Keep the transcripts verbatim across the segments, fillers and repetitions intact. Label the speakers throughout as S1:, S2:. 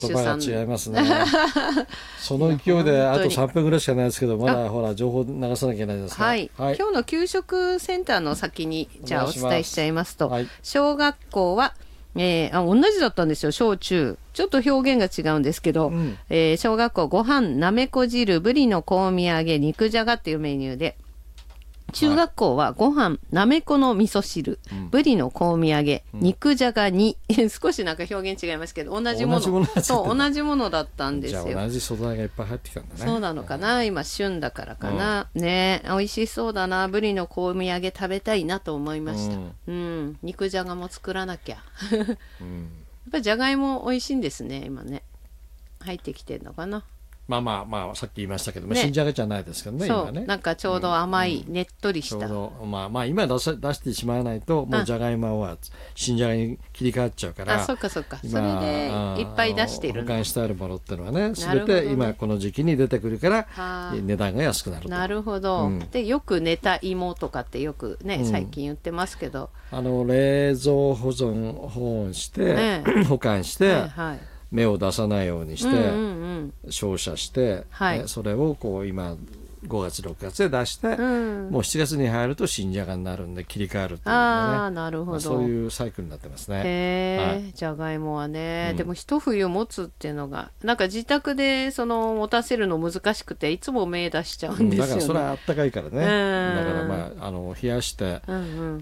S1: 言葉が違いますねその勢いであとさんぷんぐらいしかないですけど、まだほら情報流さなきゃいけないですね、
S2: はいはい、今日の給食センターの先にじゃあお伝えしちゃいますと、はい、小学校は、えー、あ同じだったんですよ。小中ちょっと表現が違うんですけど、うん、えー、小学校ご飯なめこ汁ぶりの香味揚げ肉じゃがっていうメニューで、中学校はご飯なめこの味噌汁、うん、ぶりの香味揚げ、うん、肉じゃがに少しなんか表現違いますけど同じもの、同じものそう同じものだったんですよ。
S1: じゃあ同じ素材がいっぱい入ってきたんだね。
S2: そうなのかな、今旬だからかな、うん、ね、美味しそうだな、ぶりの香味揚げ食べたいなと思いました、うんうん、肉じゃがも作らなきゃ、うん、やっぱりじゃがいも美味しいんですね今ね、入ってきてるのかな。
S1: まあまあまあさっき言いましたけども、ね、新じゃがじゃないですけどね、
S2: そう
S1: 今ね、
S2: なんかちょうど甘い、うん、ねっとりした、
S1: ちょうどまあまあ今出し、出してしまわないともうじゃがいもは新じゃがに切り替わっちゃうから、
S2: あ、そっかそっか、それでいっぱい出してるの、
S1: 保管してあるものっていうのはね、全て今この時期に出てくるから値段が安くなると。
S2: なるほど、うん、でよく寝た芋とかってよくね最近言ってますけど、
S1: うん、あの冷蔵保存保温して、ね、保管して、はいはい、芽を出さないようにして、うんうんうん、照射して、はい、それをこう今ごがつろくがつで出して、うん、もうしちがつに入ると新じゃがになるんで切り替わるっていうのね、
S2: あ、なるほど、まあ、
S1: そういうサイクルになってますね。
S2: へー、はい、じゃがいもはね、うん、でも一冬持つっていうのがなんか自宅でその持たせるの難しくていつも芽出しちゃうんですよね、
S1: だからそれはあったかいからね、だからまあ、あの冷やして、うんうん、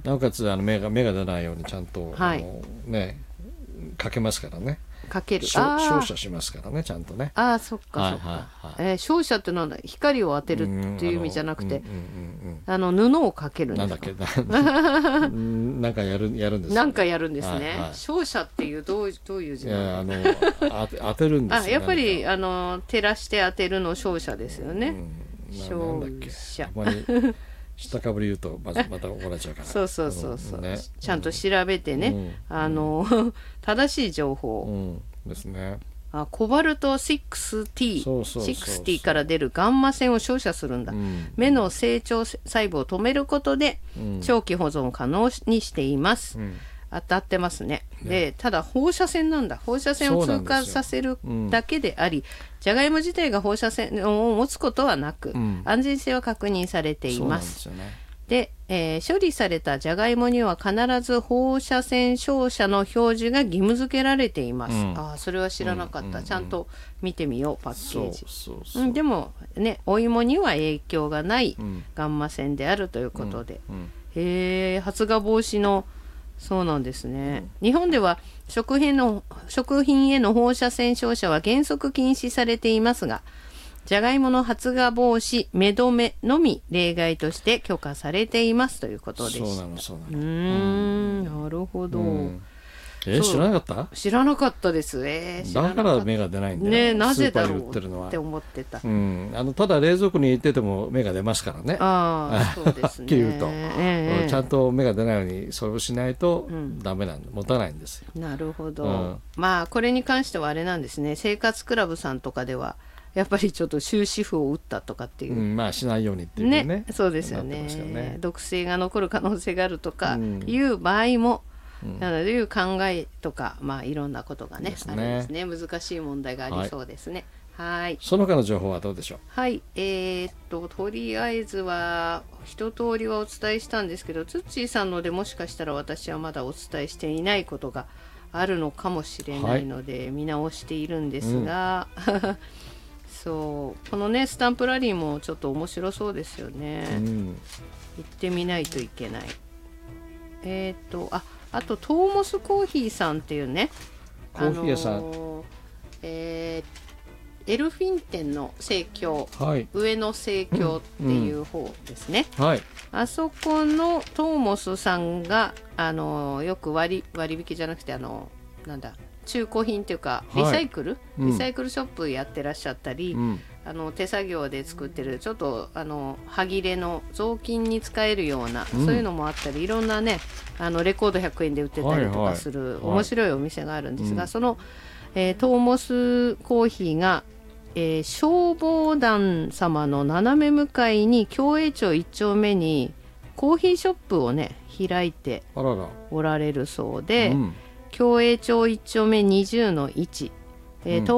S1: なおかつあの芽が、芽が出ないようにちゃんと、はい、あのね、かけますからね、
S2: かける、
S1: 照射しますからね、ちゃんとね。
S2: ああ、そっかそっか、はいはいはい、えー、照射ってのは光を当てるっていう意味じゃなくて、あの布をかけるんですか。
S1: なんだっけなんかやるやるんです、ね、
S2: なんかやるんですね、はいはい、照射っていうどうどういう字なの。
S1: いや、あの当て、当てるんですよ。
S2: あ、やっぱりあの照らして当てるの照射ですよね、
S1: うん、
S2: 照射。
S1: たまに下かぶり言うとま, また怒られちゃうから
S2: そうそうそうそう、うんね、ちゃんと調べてね、うん、あの、うん、正しい情報、
S1: うん、ですね。
S2: あ、コバルト シックスティー、
S1: そうそうそうそう、
S2: ろくじゅうから出るガンマ線を照射するんだ、うん、目の成長細胞を止めることで長期保存を可能にしています、うん、当たってますね。で、ただ放射線なんだ、放射線を通過させるだけであり、じゃがいも自体が放射線を持つことはなく、うん、安全性は確認されています。そうなんですよね。で、えー、処理されたじゃがいもには必ず放射線照射の表示が義務付けられています、うん、あ、それは知らなかった、うんうんうん、ちゃんと見てみようパッケージ。そうそうそう、うん、でもね、お芋には影響がないガンマ線であるということで、うんうん、へえ、発芽防止の、そうなんですね、うん、日本では食品の、食品への放射線照射は原則禁止されていますが、じゃがいもの発芽防止、芽止めのみ例外として許可されていますということでした。
S1: そうなのそうなの。
S2: うーん、なるほど、うん、
S1: えー、知らなかった？
S2: 知らなかったです、えー、知らなかった。
S1: だから芽が出ないんだよ、
S2: ね、なぜだろうって思ってた、
S1: うん、あのただ冷蔵庫に入れてても芽が出ますからね。
S2: あ、そうですね、
S1: はっきり言うと、えー、ちゃんと芽が出ないようにそれをしないとダメなんで、うん、持たないんですよ。
S2: なるほど、うん、まあこれに関してはあれなんですね、生活クラブさんとかではやっぱりちょっと終止符を打ったとかっていう、うん、
S1: まあしないようにっていうね、
S2: ね、そうですよ ね, ね毒性が残る可能性があるとかいう場合も、うん、なのでいう考えとか、まあいろんなことが ね, ねあるんですね。難しい問題がありそうですね。はい、はい、
S1: その他の情報はどうでしょう。
S2: はい、えー、っととりあえずは一通りはお伝えしたんですけど、ツッチーさんのでもしかしたら私はまだお伝えしていないことがあるのかもしれないので、はい、見直しているんですが、うんそうこのねスタンプラリーもちょっと面白そうですよね、うん、行ってみないといけない。えっ、ー、とああとトーモスコーヒーさんっていうね、
S1: コーヒー屋さん、あ
S2: のーえー、エルフィン店の生協、はい、上野生協っていう方ですね、うんうんはい、あそこのトーモスさんが、あのー、よく割、割引じゃなくて、あのー、なんだ中古品というかリサイクル、はい、リサイクルショップやってらっしゃったり、うん、あの手作業で作ってるちょっとあの歯切れの雑巾に使えるような、うん、そういうのもあったり、いろんなねあのレコードひゃくえんで売ってたりとかする、はいはい、面白いお店があるんですが、はい、その、えー、トーモスコーヒーが、えー、消防団様の斜め向かいに共栄町いっ丁目にコーヒーショップをね開いておられるそうで、うん、共栄町いっ丁目にじゅうのいちえー